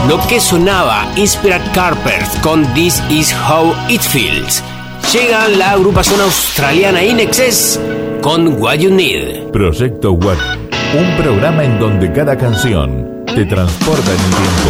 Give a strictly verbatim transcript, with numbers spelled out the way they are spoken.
Lo que sonaba Inspired Carpers con This Is How It Feels. Llega la agrupación australiana In Excess con What You Need. Proyecto What, un programa en donde cada canción te transporta en el tiempo.